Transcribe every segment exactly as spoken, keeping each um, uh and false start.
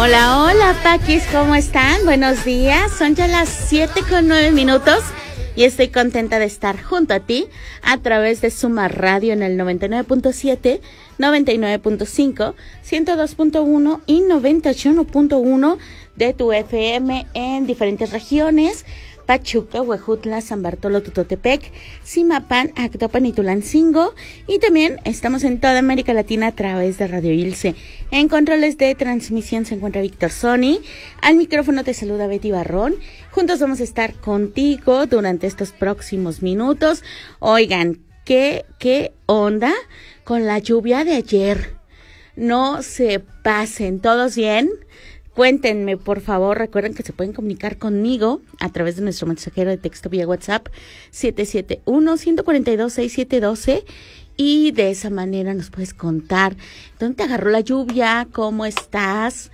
Hola, hola, Paquis, ¿cómo están? Buenos días, son ya las siete con nueve minutos y estoy contenta de estar junto a ti a través de Suma Radio en el noventa y nueve punto siete, noventa y nueve punto cinco, ciento dos punto uno y noventa y uno punto uno de tu F M en diferentes regiones: Pachuca, Huejutla, San Bartolo, Tutotepec, Zimapán, Actopan y Tulancingo. Y también estamos en toda América Latina a través de Radio Ilse. En controles de transmisión se encuentra Víctor Sony. Al micrófono te saluda Betty Barrón. Juntos vamos a estar contigo durante estos próximos minutos. Oigan, ¿qué, qué onda con la lluvia de ayer? No se pasen, ¿todos bien? Cuéntenme, por favor. Recuerden que se pueden comunicar conmigo a través de nuestro mensajero de texto vía WhatsApp siete siete uno, uno cuatro dos, seis siete uno dos, y de esa manera nos puedes contar dónde te agarró la lluvia, cómo estás,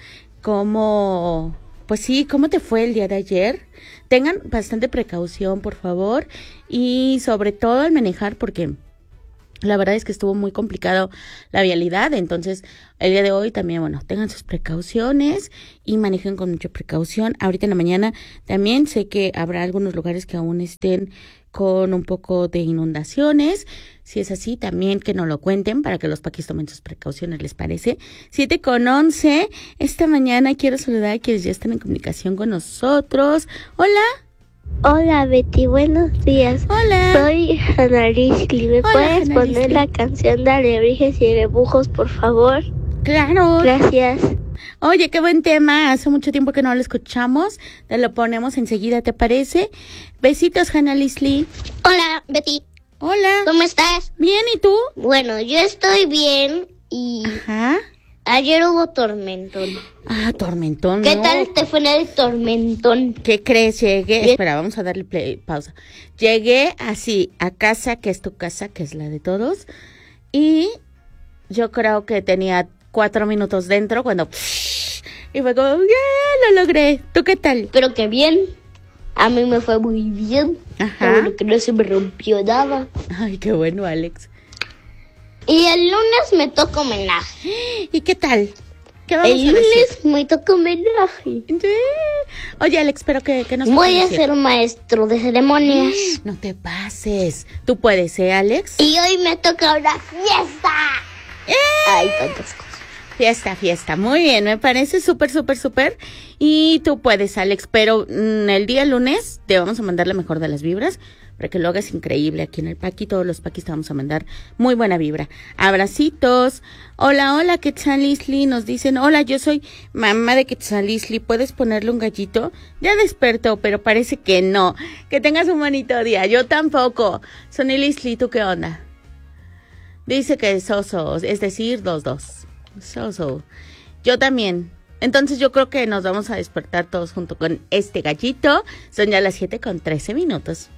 cómo, pues sí, cómo te fue el día de ayer. Tengan bastante precaución, por favor, y sobre todo al manejar, porque la verdad es que estuvo muy complicado la vialidad. Entonces, el día de hoy también, bueno, tengan sus precauciones y manejen con mucha precaución. Ahorita en la mañana también sé que habrá algunos lugares que aún estén con un poco de inundaciones. Si es así, también que nos lo cuenten para que los paquis tomen sus precauciones, ¿les parece? siete con once. Esta mañana quiero saludar a quienes ya están en comunicación con nosotros. Hola. Hola Betty, buenos días. Hola. Soy Ana Lisli. ¿Me Hola, puedes Ana poner Lisli. la canción de Alebrijes y Rebujos, por favor? Claro. Gracias. Oye, qué buen tema. Hace mucho tiempo que no lo escuchamos. Te lo ponemos enseguida, ¿te parece? Besitos, Hannah Lisli. Hola, Betty. Hola. ¿Cómo estás? Bien, ¿y tú? Bueno, yo estoy bien y Ajá. ayer hubo tormentón. Ah, tormentón. ¿Qué ¿no? tal te fue en el tormentón? ¿Qué crees? Llegué. Bien. Espera, vamos a darle play, pausa. Llegué así a casa, que es tu casa, que es la de todos. Y yo creo que tenía cuatro minutos dentro cuando... Y fue como, ¡yeah! Lo logré. ¿Tú qué tal? Pero que bien. A mí me fue muy bien. Ajá. Seguro que no se me rompió nada. Ay, qué bueno, Alex. Y el lunes me toca homenaje. ¿Y qué tal? ¿Qué vamos El a decir? lunes me toca homenaje. Sí. Oye, Alex, pero que, que nos Voy a puedes decir? ser maestro de ceremonias. No te pases. Tú puedes, ¿eh, Alex? Y hoy me toca una fiesta. ¡Eh! Hay tantas cosas. Fiesta, fiesta. Muy bien, me parece súper, súper, súper. Y tú puedes, Alex, pero mmm, el día lunes te vamos a mandar la mejor de las vibras para que lo hagas increíble aquí en el Paqui. Todos los Paquis te vamos a mandar muy buena vibra. Abracitos. Hola, hola, Quetzal Isli. Nos dicen, hola, yo soy mamá de Quetzal Isli. ¿Puedes ponerle un gallito? Ya despertó, pero parece que no. Que tengas un bonito día. Yo tampoco. Sonny Isli, ¿tú qué onda? Dice que soso, es decir, dos, dos. So, so. Yo también. Entonces yo creo que nos vamos a despertar todos junto con este gallito. Son ya las siete con trece minutos.